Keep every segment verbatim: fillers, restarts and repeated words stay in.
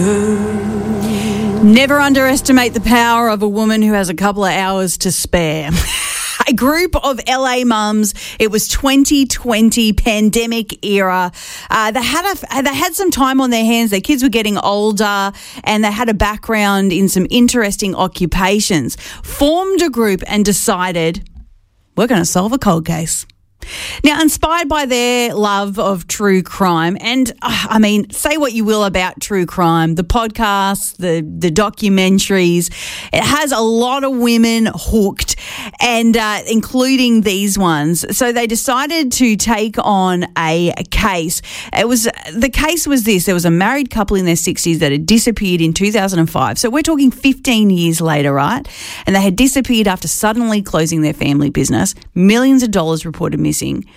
Never underestimate the power of a woman who has a couple of hours to spare. A group of L A mums, it was twenty twenty, pandemic era. Uh, they had a, they had some time on their hands. Their kids were getting older and they had a background in some interesting occupations. Formed a group and decided, we're going to solve a cold case. Now, inspired by their love of true crime, and uh, I mean, say what you will about true crime, the podcasts, the, the documentaries, it has a lot of women hooked, and uh, including these ones. So they decided to take on a case. It was the case was this: there was a married couple in their sixties that had disappeared in two thousand five. So we're talking fifteen years later, right? And they had disappeared after suddenly closing their family business. Millions of dollars reported missing.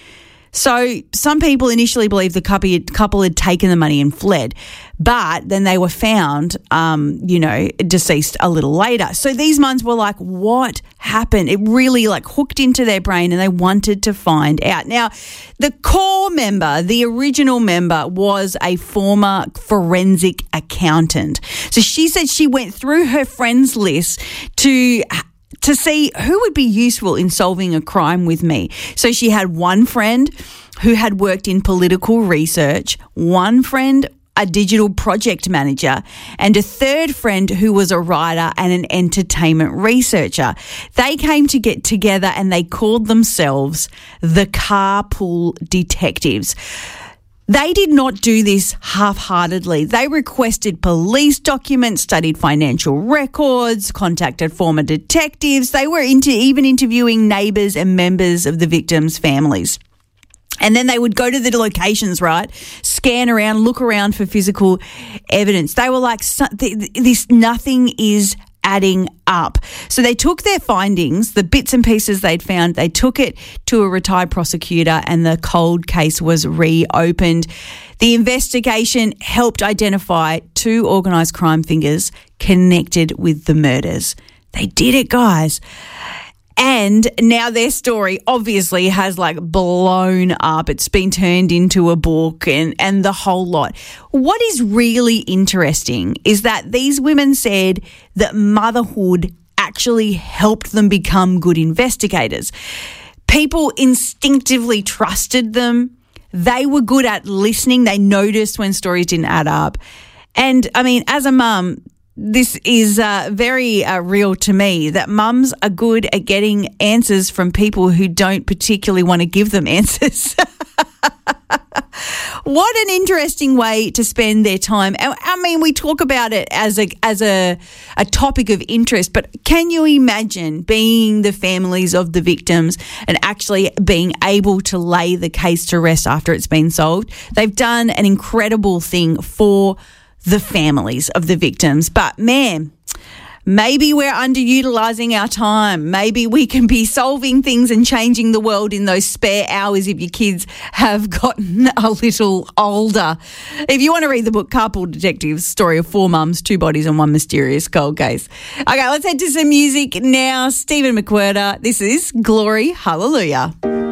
So some people initially believed the couple had taken the money and fled, but then they were found, um, you know, deceased a little later. So these mums were like, what happened? It really like hooked into their brain and they wanted to find out. Now, the core member, the original member, was a former forensic accountant. So she said she went through her friends list to to see who would be useful in solving a crime with me. So she had one friend who had worked in political research, one friend, a digital project manager, and a third friend who was a writer and an entertainment researcher. They came to get together and they called themselves the Carpool Detectives. They did not do this half-heartedly. They requested police documents, studied financial records, contacted former detectives. They were into even interviewing neighbours and members of the victims' families. And then they would go to the locations, right, scan around, look around for physical evidence. They were like, this nothing is adding up. So they took their findings, the bits and pieces they'd found, they took it to a retired prosecutor and the cold case was reopened. The investigation helped identify two organised crime fingers connected with the murders. They did it, guys. And now their story obviously has like blown up. It's been turned into a book and, and the whole lot. What is really interesting is that these women said that motherhood actually helped them become good investigators. People instinctively trusted them. They were good at listening. They noticed when stories didn't add up. And I mean, as a mum, this is uh, very uh, real to me, that mums are good at getting answers from people who don't particularly want to give them answers. What an interesting way to spend their time. I mean, we talk about it as a as a, a topic of interest, but can you imagine being the families of the victims and actually being able to lay the case to rest after it's been solved? They've done an incredible thing for the families of the victims. But man, maybe we're underutilising our time. Maybe we can be solving things and changing the world in those spare hours if your kids have gotten a little older. If you want to read the book Carpool Detectives, story of four mums, two bodies and one mysterious cold case. Okay, let's head to some music now. Stephen McWhirter, this is Glory Hallelujah.